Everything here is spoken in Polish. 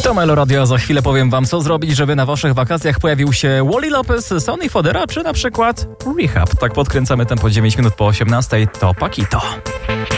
To Meloradio, a za chwilę powiem wam, co zrobić, żeby na waszych wakacjach pojawił się Wally Lopez, Sonny Fodera, czy na przykład Rehab. Tak podkręcamy tempo 9 minut po 18, to Paquito.